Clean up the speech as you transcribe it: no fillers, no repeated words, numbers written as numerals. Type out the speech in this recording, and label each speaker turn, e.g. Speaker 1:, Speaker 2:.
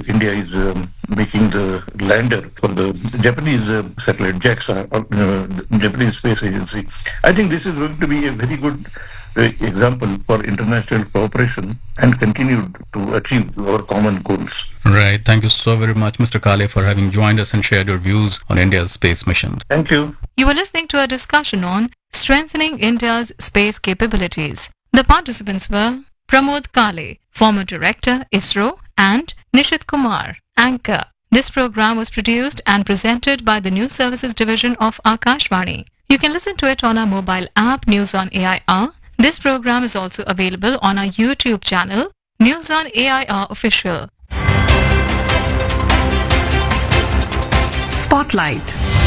Speaker 1: India is making the lander for the Japanese satellite JAXA, the Japanese Space Agency. I think this is going to be a very good example for international cooperation and continue to achieve our common goals.
Speaker 2: Right. Thank you so very much, Mr. Kale, for having joined us and shared your views on India's space mission.
Speaker 1: Thank you.
Speaker 3: You were listening to a discussion on strengthening India's space capabilities. The participants were Pramod Kale, former director, ISRO, and Nishit Kumar, anchor. This program was produced and presented by the News Services Division of Akashvani. You can listen to it on our mobile app, News on AIR. This program is also available on our YouTube channel, News on AIR Official.
Speaker 4: Spotlight.